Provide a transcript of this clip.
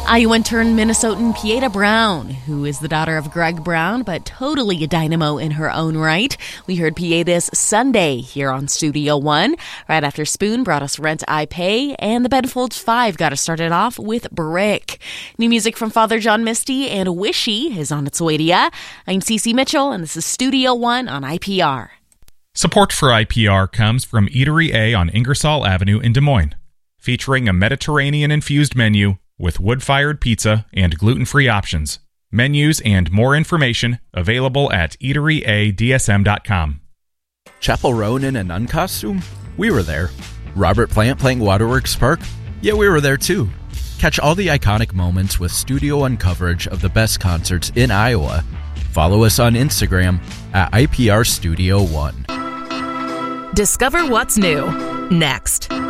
Iowan turned Minnesotan Pieta Brown, who is the daughter of Greg Brown, but totally a dynamo in her own right. We heard Pieta's Sunday here on Studio One. Right after Spoon brought us Rent I Pay, and the Ben Folds 5 got us started off with Brick. New music from Father John Misty and Wishy is on its way to ya. I'm Cece Mitchell, and this is Studio One on IPR. Support for IPR comes from Eatery A on Ingersoll Avenue in Des Moines, featuring a Mediterranean-infused menu with wood-fired pizza and gluten-free options. Menus and more information available at eateryadsm.com. Chapel Roan in a nun costume? We were there. Robert Plant playing Waterworks Park? Yeah, we were there too. Catch all the iconic moments with Studio One coverage of the best concerts in Iowa. Follow us on Instagram at IPR Studio One. Discover what's new next.